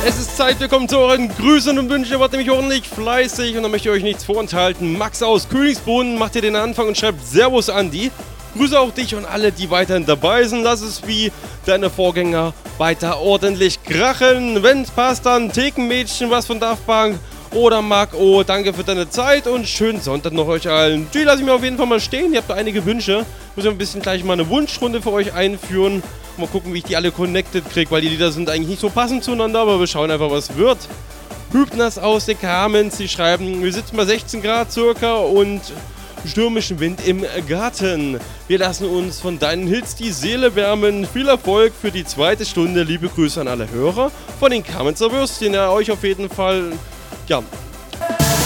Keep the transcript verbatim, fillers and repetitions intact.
Es ist Zeit für Kommentatoren, Grüßen und Wünsche, wart nämlich ordentlich fleißig und dann möchte ich euch nichts vorenthalten. Max aus Königsboden macht hier den Anfang und schreibt Servus Andi. Grüße auch dich und alle, die weiterhin dabei sind. Lass es wie deine Vorgänger weiter ordentlich krachen. Wenn's passt, dann Thekenmädchen, was von Daft Punk oder Marc O. Danke für deine Zeit und schönen Sonntag noch euch allen. Die lasse ich mir auf jeden Fall mal stehen. Ihr habt da einige Wünsche. Muss ich ein bisschen gleich mal eine Wunschrunde für euch einführen. Mal gucken, wie ich die alle connected kriege, weil die Lieder sind eigentlich nicht so passend zueinander, aber wir schauen einfach, was wird. Hübners aus den Kamenz, sie schreiben, wir sitzen bei sechzehn Grad circa und stürmischen Wind im Garten. Wir lassen uns von deinen Hits die Seele wärmen. Viel Erfolg für die zweite Stunde. Liebe Grüße an alle Hörer von den Kamenzer Würstchen. Ja, euch auf jeden Fall, ja,